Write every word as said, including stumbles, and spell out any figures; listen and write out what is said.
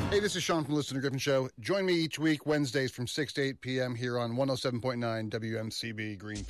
Hey, this is Sean from the Listener Griffin Show. Join me each week, Wednesdays from six to eight p.m. here on one oh seven point nine W M C B Greenfield.